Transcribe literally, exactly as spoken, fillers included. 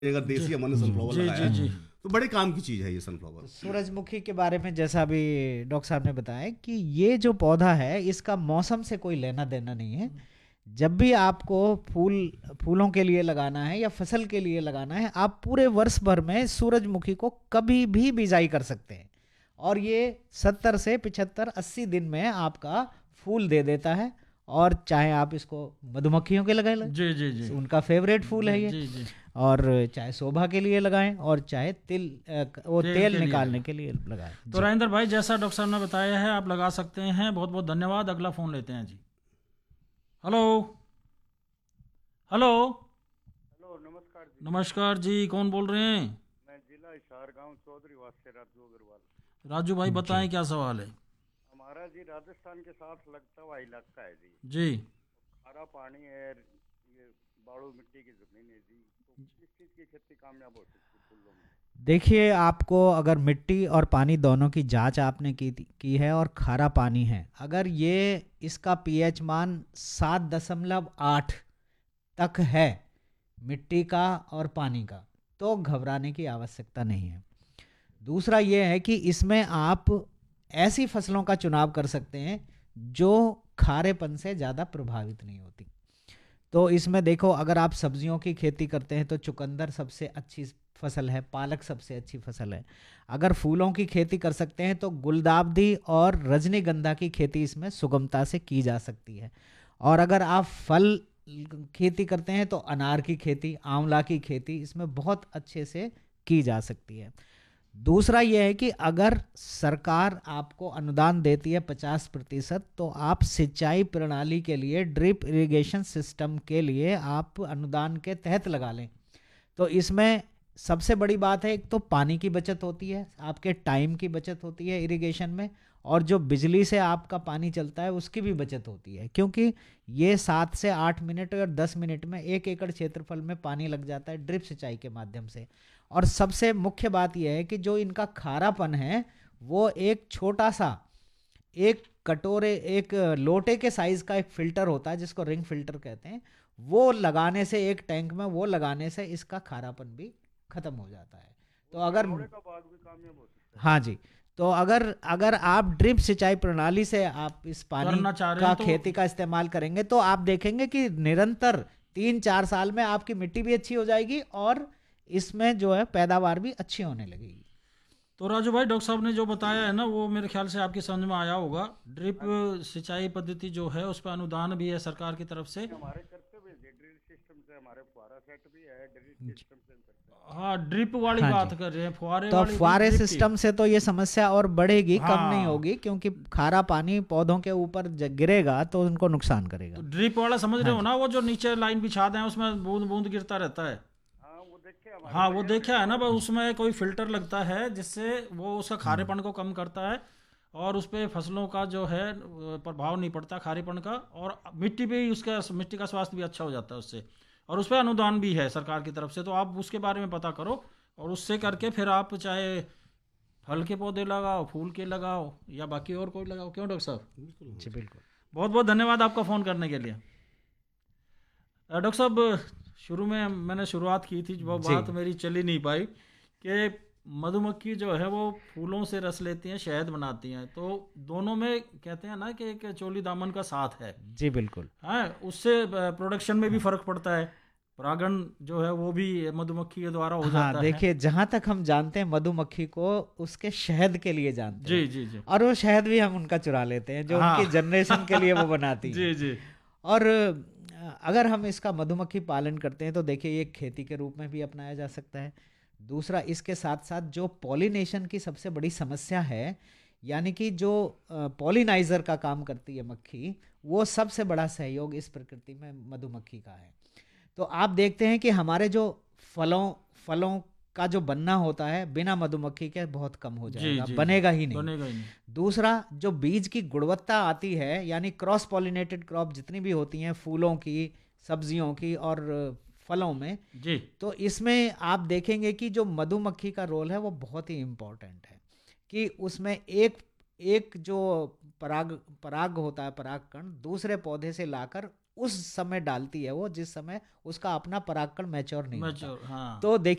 अगर देसी हमने सनफ्लावर जी लगाया जी है जी तो बड़े काम की चीज़ है ये सनफ्लावर। सूरजमुखी के बारे में जैसा अभी डॉक्टर साहब ने बताया कि ये जो पौधा है इसका मौसम से कोई लेना देना नहीं है। जब भी आपको फूल फूलों के लिए लगाना है या फसल के लिए लगाना है, आप पूरे वर्ष भर में सूरजमुखी को कभी भी बिजाई कर सकते हैं और ये सत्तर से पिछहत्तर अस्सी दिन में आपका फूल दे देता है। और चाहे आप इसको मधुमक्खियों के लगाए जी जी जी उनका फेवरेट फूल है ये, जी जी और चाहे शोभा के लिए लगाएं और चाहे तिल अ, वो तेल तेल के लिए निकालने के लिए लगाएं। तो राजेंद्र भाई जैसा डॉक्टर साहब ने बताया है आप लगा सकते हैं। बहुत बहुत धन्यवाद। अगला फोन लेते हैं जी। हेलो हेलो हेलो, नमस्कार जी। नमस्कार जी, कौन बोल रहे हैं? मैं जिला हिसार गांव चौधरी वास से राजू अग्रवाल। राजू भाई बताएं क्या सवाल है? हमारा जी राजस्थान के साथ लगता हुआ इलाका है जी। जी खारा पानी है, ये बालू मिट्टी की जमीन है जी, तो किस चीज की खेती कामयाब हो सकती है फूलों में? देखिए, आपको अगर मिट्टी और पानी दोनों की जांच आपने की की है और खारा पानी है, अगर ये इसका पीएच मान सात दशमलव आठ तक है मिट्टी का और पानी का, तो घबराने की आवश्यकता नहीं है। दूसरा ये है कि इसमें आप ऐसी फसलों का चुनाव कर सकते हैं जो खारेपन से ज़्यादा प्रभावित नहीं होती। तो इसमें देखो, अगर आप सब्जियों की खेती करते हैं तो चुकंदर सबसे अच्छी फसल है, पालक सबसे अच्छी फसल है। अगर फूलों की खेती कर सकते हैं तो गुलदाउदी और रजनीगंधा की खेती इसमें सुगमता से की जा सकती है। और अगर आप फल खेती करते हैं तो अनार की खेती, आंवला की खेती इसमें बहुत अच्छे से की जा सकती है। दूसरा यह है कि अगर सरकार आपको अनुदान देती है पचास प्रतिशत, तो आप सिंचाई प्रणाली के लिए ड्रिप इरिगेशन सिस्टम के लिए आप अनुदान के तहत लगा लें। तो इसमें सबसे बड़ी बात है, एक तो पानी की बचत होती है, आपके टाइम की बचत होती है इरिगेशन में, और जो बिजली से आपका पानी चलता है उसकी भी बचत होती है, क्योंकि ये सात से आठ मिनट और दस मिनट में एक एकड़ क्षेत्रफल में पानी लग जाता है ड्रिप सिंचाई के माध्यम से। और सबसे मुख्य बात यह है कि जो इनका खारापन है वो एक छोटा सा एक कटोरे एक लोटे के साइज का एक फिल्टर होता है जिसको रिंग फिल्टर कहते हैं, वो लगाने से, एक टैंक में वो लगाने से इसका खारापन भी खत्म हो जाता है। तो अगर का बाद भी कामयाब हो सकता है। हाँ जी, तो अगर अगर आप ड्रिप सिंचाई प्रणाली से आप इस पानी करना चाह रहे का हैं तो खेती का इस्तेमाल करेंगे तो आप देखेंगे कि निरंतर तीन चार साल में आपकी मिट्टी भी अच्छी हो जाएगी और इसमें जो है पैदावार भी अच्छी होने लगेगी। तो राजू भाई, डॉक्टर साहब ने जो बताया है ना वो मेरे ख्याल से आपकी समझ में आया होगा। ड्रिप सिंचाई पद्धति जो है उस पर अनुदान भी है सरकार की तरफ से। हमारे करते भी ड्रिल सिस्टम से, हमारे फुहारा सेट भी है, ड्रिल सिस्टम से हम करते हैं। हाँ, ड्रिप वाली हाँ बात जी। कर रहे हैं, फुहारे तो वाली फुहारे ड्रिप की। सिस्टम से तो ये समस्या और बढ़ेगी, कम हाँ। नहीं होगी, क्योंकि खारा पानी पौधों के ऊपर ज- गिरेगा तो उनको नुकसान करेगा। तो ड्रिप वाला समझ रहे हाँ हो ना, वो जो नीचे लाइन बिछा दें उसमें बूंद बूंद गिरता रहता है। हाँ, वो देखे हमारे हाँ, वो बढ़िया देखा है ना, बस उसमें कोई फिल्टर लगता है जिससे वो उसका खारेपन को कम करता है और उस पर फसलों का जो है प्रभाव नहीं पड़ता खारेपन का, और मिट्टी भी उसका मिट्टी का स्वास्थ्य भी अच्छा हो जाता है उससे। और उस पर अनुदान भी है सरकार की तरफ से, तो आप उसके बारे में पता करो और उससे करके फिर आप चाहे फल के पौधे लगाओ, फूल के लगाओ या बाकी और कोई लगाओ। क्यों डॉक्टर साहब? जी बिल्कुल। बहुत बहुत धन्यवाद आपका फ़ोन करने के लिए। अ, डॉक्टर साहब, शुरू में मैंने शुरुआत की थी, वो जी। बात मेरी चली नहीं पाई कि मधुमक्खी जो है वो फूलों से रस लेती हैं, शहद बनाती हैं, तो दोनों में कहते हैं ना कि एक चोली दामन का साथ है। जी बिल्कुल। हाँ, उससे प्रोडक्शन में भी फर्क पड़ता है, परागण जो है वो भी मधुमक्खी के द्वारा हो हाँ, जाता है। देखिए, जहां तक हम जानते हैं मधुमक्खी को उसके शहद के लिए जानते जी हैं, जी जी और वो शहद भी हम उनका चुरा लेते हैं जो हाँ। उनकी जनरेशन के लिए वो बनाती है। जी जी और अ, अगर हम इसका मधुमक्खी पालन करते हैं तो देखिए ये खेती के रूप में भी अपनाया जा सकता है। दूसरा, इसके साथ साथ जो पॉलिनेशन की सबसे बड़ी समस्या है, यानी कि जो पॉलिनाइजर का काम करती है मक्खी, वो सबसे बड़ा सहयोग इस प्रकृति में मधुमक्खी का है। तो आप देखते हैं कि हमारे जो फलों फलों का जो बनना होता है बिना मधुमक्खी के बहुत कम हो जी जाएगा, जी बनेगा ही नहीं। बनेगा ही नहीं। दूसरा, जो बीज की गुणवत्ता आती है, यानी क्रॉस पॉलिनेटेड क्रॉप जितनी भी होती हैं फूलों की, सब्जियों की और फलों में, जी तो इसमें आप देखेंगे कि जो मधुमक्खी का रोल है वो बहुत ही इम्पोर्टेंट है, कि उसमें एक एक जो पराग पराग होता है, परागकण दूसरे पौधे से लाकर उस समय डालती है वो जिस समय उसका अपना परागकण मैच्योर नहीं होता। मैच्योर, हाँ। तो देखिए